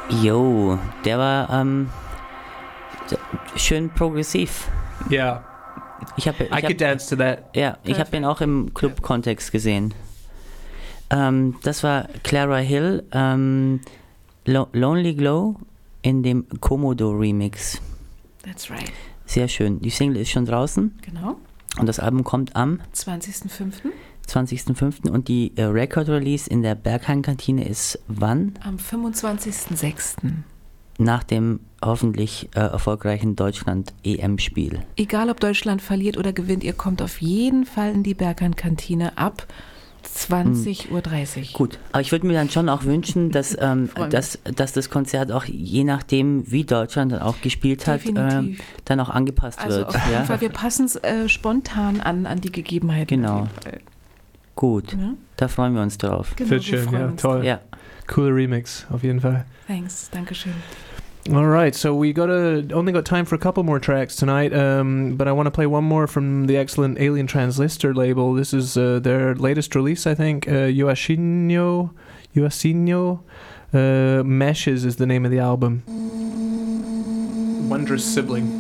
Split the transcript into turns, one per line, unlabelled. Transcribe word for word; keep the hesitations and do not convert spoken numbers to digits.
Jo, der war ähm, schön progressiv.
Yeah.
Ich habe,
I could dance to that.
Ja, ich habe den auch im Club-Kontext gesehen. Ähm, das war Clara Hill, ähm, Lo- Lonely Glow in dem Komodo-Remix.
That's right.
Sehr schön. Die Single ist schon draußen.
Genau.
Und das Album kommt am
zwanzigsten fünften
zwanzigsten fünften Und die äh, Record-Release in der Berghain-Kantine ist wann?
Am fünfundzwanzigsten sechsten
Nach dem hoffentlich äh, erfolgreichen Deutschland-E M-Spiel.
Egal, ob Deutschland verliert oder gewinnt, ihr kommt auf jeden Fall in die Berghain-Kantine ab zwanzig Uhr dreißig.
Gut, aber ich würde mir dann schon auch wünschen, dass, ähm, dass, dass das Konzert auch je nachdem, wie Deutschland dann auch gespielt hat, äh, dann auch angepasst
also
wird.
Auf jeden
ja?
Fall, wir passen es äh, spontan an, an die Gegebenheiten.
Genau. Gut, ja? Da freuen wir uns drauf.
Genau, Wird schön, ja, toll.
Ja.
Cooler Remix, auf jeden Fall.
Thanks, Dankeschön.
All right, so we got a, only got time for a couple more tracks tonight, um, but I want to play one more from the excellent Alien Transistor label. This is uh, their latest release, I think. Uh, Yoashino, Yoashino uh, Meshes is the name of the album. Wondrous Sibling.